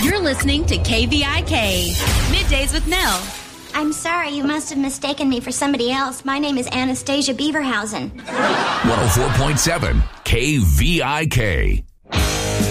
You're listening to KVIK, Middays with Nell. I'm sorry, you must have mistaken me for somebody else. My name is Anastasia Beaverhausen. 104.7 KVIK.